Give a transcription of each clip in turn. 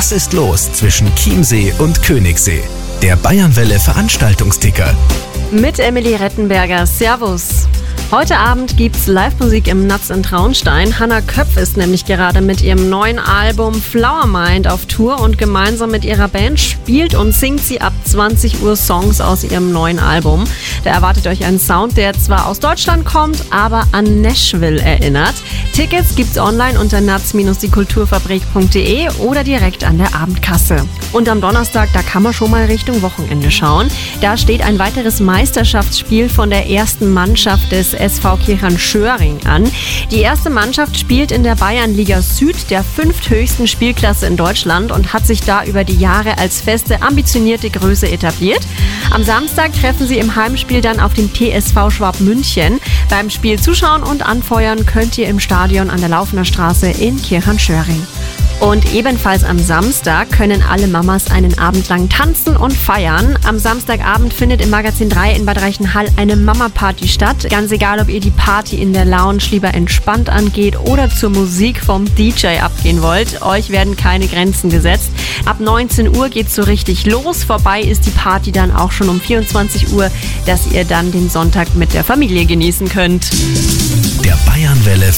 Was ist los zwischen Chiemsee und Königssee? Der Bayernwelle Veranstaltungsticker. Mit Emily Rettenberger. Servus. Heute Abend gibt's Live-Musik im Natz in Traunstein. Hannah Köpf ist nämlich gerade mit ihrem neuen Album Flower Mind auf Tour und gemeinsam mit ihrer Band spielt und singt sie ab 20 Uhr Songs aus ihrem neuen Album. Da erwartet euch ein Sound, der zwar aus Deutschland kommt, aber an Nashville erinnert. Tickets gibt's online unter natz-diekulturfabrik.de oder direkt an der Abendkasse. Und am Donnerstag, da kann man schon mal Richtung Wochenende schauen. Da steht ein weiteres Meisterschaftsspiel von der ersten Mannschaft des SV Kirchern-Schöring an. Die erste Mannschaft spielt in der Bayernliga Süd, der 5. höchsten Spielklasse in Deutschland, und hat sich da über die Jahre als feste, ambitionierte Größe etabliert. Am Samstag treffen sie im Heimspiel dann auf den TSV Schwab München. Beim Spiel zuschauen und anfeuern könnt ihr im Stadion an der Laufener Straße in Kirchern-Schöring. Und ebenfalls am Samstag können alle Mamas einen Abend lang tanzen und feiern. Am Samstagabend findet im Magazin 3 in Bad Reichenhall eine Mama-Party statt. Ganz egal, ob ihr die Party in der Lounge lieber entspannt angeht oder zur Musik vom DJ abgehen wollt. Euch werden keine Grenzen gesetzt. Ab 19 Uhr geht's so richtig los. Vorbei ist die Party dann auch schon um 24 Uhr, dass ihr dann den Sonntag mit der Familie genießen könnt. Der Bayernwelle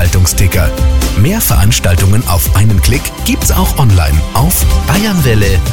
Veranstaltungsticker. Mehr Veranstaltungen auf einen Klick gibt's auch online auf bayernwelle-.